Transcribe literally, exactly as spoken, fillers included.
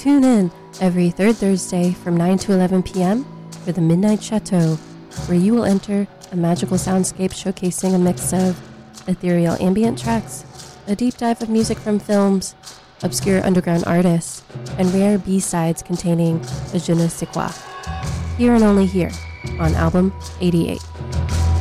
Tune in every third Thursday from nine to eleven p.m. for the Midnight Chateau, where you will enter a magical soundscape showcasing a mix of ethereal ambient tracks, a deep dive of music from films, obscure underground artists, and rare B-sides containing a je ne sais quoi. Here and only here on Album eighty-eight.